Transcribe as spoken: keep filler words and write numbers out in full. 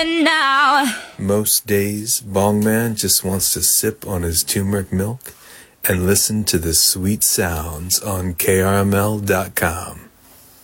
coming now. Most days, Bongman just wants to sip on his turmeric milk and listen to the sweet sounds on K R M L dot com.